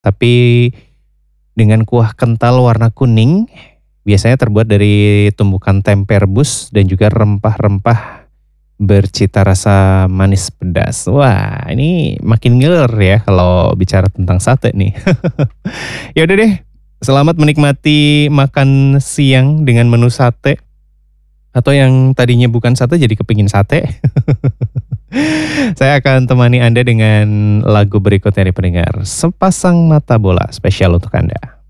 tapi dengan kuah kental warna kuning, biasanya terbuat dari tumbukan tempe rebus dan juga rempah-rempah bercita rasa manis pedas. Wah, ini makin ngiler ya kalau bicara tentang sate nih. Ya udah deh, selamat menikmati makan siang dengan menu sate. Atau yang tadinya bukan sate jadi kepingin sate. Saya akan temani Anda dengan lagu berikutnya dari pendengar. Sepasang Mata Bola, spesial untuk Anda.